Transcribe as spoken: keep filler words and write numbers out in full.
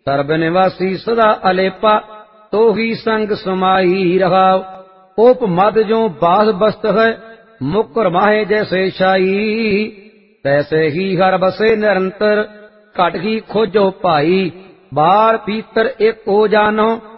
ਸਰਬ ਨਿਵਾਸੀ ਸਦਾ ਅਲੇਪਾ, ਤੋਹੀ ਸੰਗ ਸਮਾਈ ਰਹਾਉ। ਉਪ ਮਦ ਜੋ ਬਾਧ ਬਸਤ ਹੈ, ਮੁਕਰ ਮਾਹੇ ਜੈਸੇ ਛਾਈ। ਤੈਸੇ ਹੀ ਹਰ ਬਸੇ ਨਿਰੰਤਰ, ਘਟ ਹੀ ਖੋਜੋ ਭਾਈ। ਬਾਲ ਪੀਤਰ ਏਕੋ ਜਾਨੋ,